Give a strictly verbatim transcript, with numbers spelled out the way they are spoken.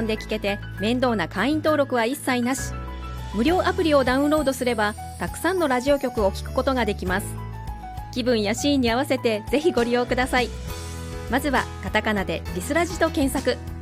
ンで聞けて、面倒な会員登録は一切なし。無料アプリをダウンロードすれば、たくさんのラジオ局を聞くことができます。気分やシーンに合わせてぜひご利用ください。まずはカタカナでリスラジと検索。